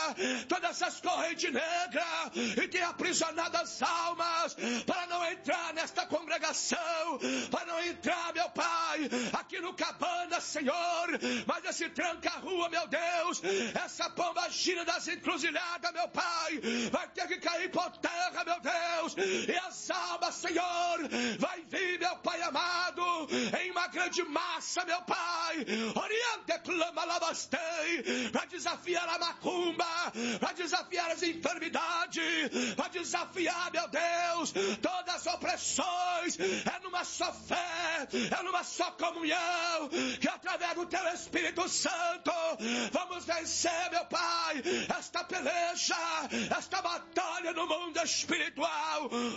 todas essas correntes negras e tem aprisionado as almas para não entrar nesta congregação, para não entrar, meu Pai, aqui no Cabana, Senhor, mas esse tranca-rua, meu Deus, essa pomba gira das encruzilhadas, meu Pai, vai ter que cair por terra, meu Deus, e as almas, Senhor, vai vir, meu Pai amado, em uma grande massa, meu Pai, oriente, clama, lavastei, para desafiar a macumba, para desafiar as enfermidades, para desafiar, meu Deus, todas as opressões, é numa só fé, é numa só comunhão, que através do Teu Espírito Santo, vamos vencer, meu Pai, esta peleja, esta batalha no mundo espiritual,